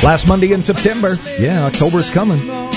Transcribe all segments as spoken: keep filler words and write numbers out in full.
Last Monday in September. Yeah, October's coming.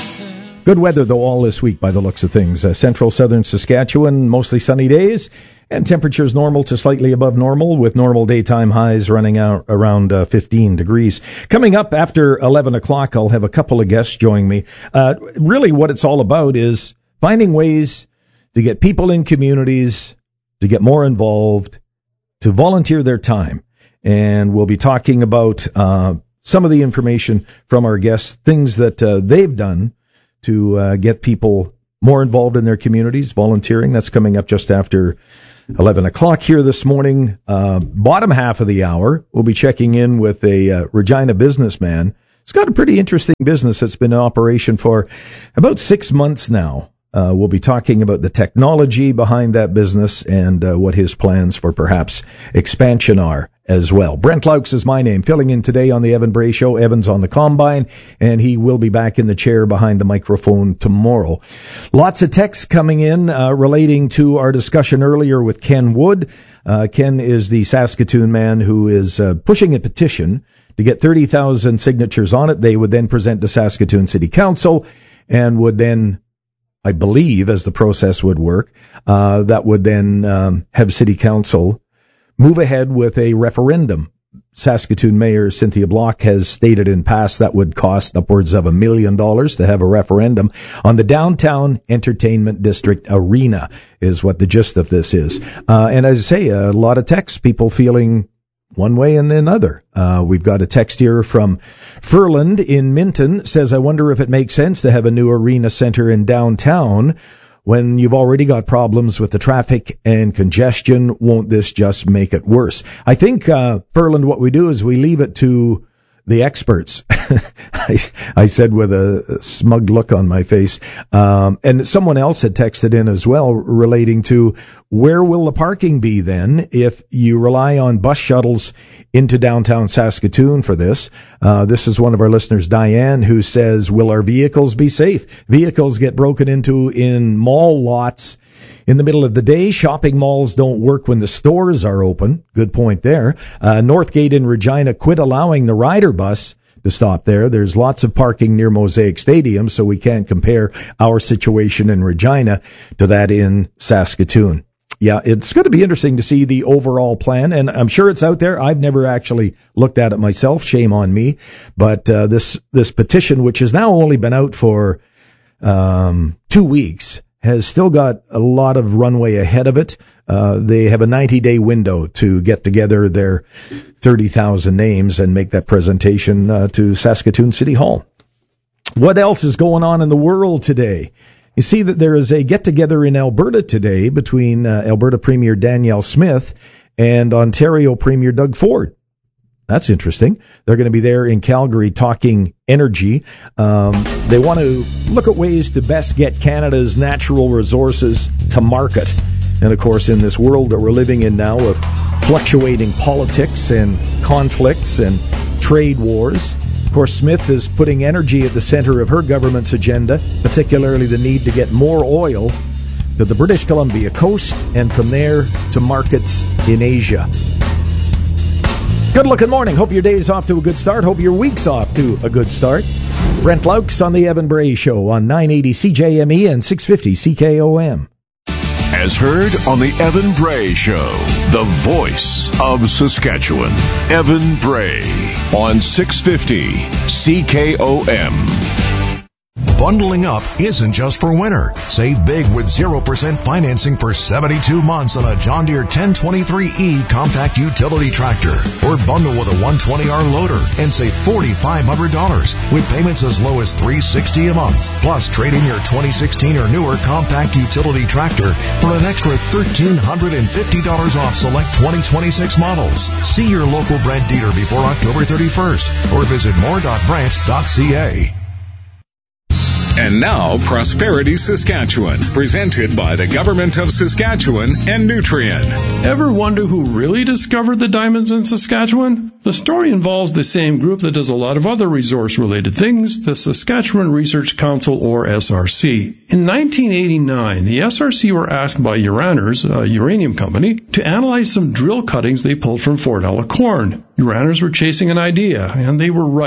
Good weather, though, all this week by the looks of things. Uh, central southern Saskatchewan, mostly sunny days, and temperatures normal to slightly above normal, with normal daytime highs running out around uh, fifteen degrees. Coming up after eleven o'clock, I'll have a couple of guests join me. Uh, really what it's all about is finding ways to get people in communities to get more involved, to volunteer their time. And we'll be talking about uh, some of the information from our guests, things that uh, they've done to uh, get people more involved in their communities, volunteering. That's coming up just after eleven o'clock here this morning. Uh, bottom half of the hour, we'll be checking in with a uh, Regina businessman. He's got a pretty interesting business that's been in operation for about six months now. Uh, we'll be talking about the technology behind that business and uh, what his plans for perhaps expansion are as well. Brent Laux is my name, filling in today on the Evan Bray Show. Evan's on the Combine, and he will be back in the chair behind the microphone tomorrow. Lots of texts coming in uh, relating to our discussion earlier with Ken Wood. Uh, Ken is the Saskatoon man who is uh, pushing a petition to get thirty thousand signatures on it. They would then present to Saskatoon City Council and would then, I believe, as the process would work, uh, that would then um, have City Council move ahead with a referendum. Saskatoon Mayor Cynthia Block has stated in past that would cost upwards of a million dollars to have a referendum on the Downtown Entertainment District Arena, is what the gist of this is. Uh, and as I say, a lot of texts, people feeling one way and another. Uh, we've got a text here from Furland in Minton, says, I wonder if it makes sense to have a new arena center in downtown when you've already got problems with the traffic and congestion. Won't this just make it worse? I think, uh, Furland, what we do is we leave it to the experts. I, I said with a smug look on my face. Um, and someone else had texted in as well relating to where will the parking be then if you rely on bus shuttles into downtown Saskatoon for this. Uh, this is one of our listeners, Diane, who says, will our vehicles be safe? Vehicles get broken into in mall lots in the middle of the day. Shopping malls don't work when the stores are open. Good point there. Uh, Northgate in Regina quit allowing the rider bus to stop there. There's lots of parking near Mosaic Stadium, so we can't compare our situation in Regina to that in Saskatoon. Yeah, it's going to be interesting to see the overall plan, and I'm sure it's out there. I've never actually looked at it myself. Shame on me. But uh, this this petition, which has now only been out for um, two weeks, has still got a lot of runway ahead of it. Uh, they have a ninety-day window to get together their thirty thousand names and make that presentation uh, to Saskatoon City Hall. What else is going on in the world today? You see that there is a get-together in Alberta today between uh, Alberta Premier Danielle Smith and Ontario Premier Doug Ford. That's interesting. They're going to be there in Calgary talking energy. Um, they want to look at ways to best get Canada's natural resources to market. And, of course, in this world that we're living in now of fluctuating politics and conflicts and trade wars, of course, Smith is putting energy at the center of her government's agenda, particularly the need to get more oil to the British Columbia coast and from there to markets in Asia. Good looking morning. Hope your day's off to a good start. Hope your week's off to a good start. Brent Laux on the Evan Bray Show on nine eighty C J M E and six fifty C K O M. As heard on the Evan Bray Show, the voice of Saskatchewan. Evan Bray on six fifty C K O M. Bundling up isn't just for winter. Save big with zero percent financing for seventy-two months on a John Deere ten twenty-three E compact utility tractor. Or bundle with a one twenty R loader and save four thousand five hundred dollars with payments as low as three hundred sixty dollars a month. Plus, trade in your twenty sixteen or newer compact utility tractor for an extra one thousand three hundred fifty dollars off select twenty twenty-six models. See your local Brent dealer before October thirty-first or visit more dot brant dot c a. And now, Prosperity Saskatchewan, presented by the Government of Saskatchewan and Nutrien. Ever wonder who really discovered the diamonds in Saskatchewan? The story involves the same group that does a lot of other resource-related things, the Saskatchewan Research Council, or S R C. In nineteen eighty-nine, the S R C were asked by Uraners, a uranium company, to analyze some drill cuttings they pulled from Fort Ella corn. Uraners were chasing an idea, and they were right.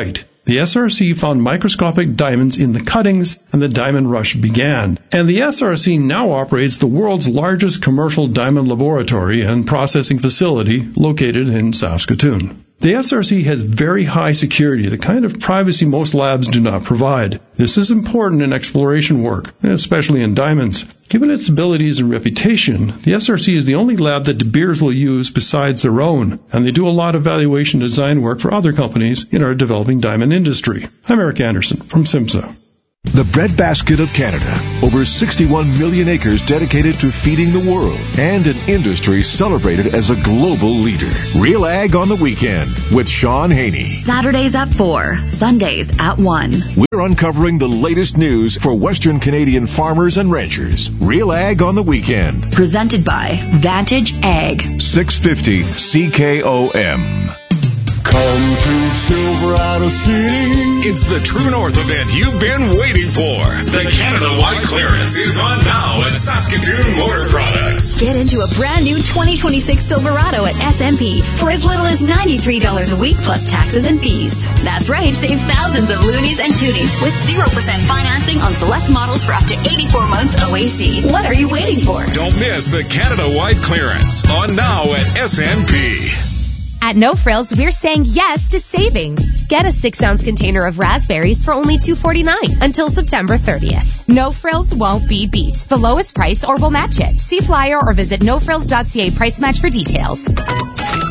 The S R C found microscopic diamonds in the cuttings, and the diamond rush began. And the S R C now operates the world's largest commercial diamond laboratory and processing facility located in Saskatoon. The S R C has very high security, the kind of privacy most labs do not provide. This is important in exploration work, especially in diamonds. Given its abilities and reputation, the S R C is the only lab that De Beers will use besides their own, and they do a lot of valuation design work for other companies in our developing diamond industry. I'm Eric Anderson from SIMSA. The breadbasket of Canada. Over sixty-one million acres dedicated to feeding the world, and an industry celebrated as a global leader. Real Ag on the Weekend with Sean Haney. Saturdays at four, Sundays at one. We're uncovering the latest news for Western Canadian farmers and ranchers. Real Ag on the Weekend. Presented by Vantage Ag. six fifty C K O M. Come to Silverado City. It's the True North event you've been waiting for. The Canada-wide clearance is on now at Saskatoon Motor Products. Get into a brand new twenty twenty-six Silverado at S M P for as little as ninety-three dollars a week plus taxes and fees. That's right, save thousands of loonies and toonies with zero percent financing on select models for up to eighty-four months O A C. What are you waiting for? Don't miss the Canada-wide clearance on now at S M P. At No Frills, we're saying yes to savings. Get a six-ounce container of raspberries for only two forty-nine until September thirtieth. No Frills won't be beat. The lowest price or we'll match it. See flyer or visit no frills dot c a price match for details.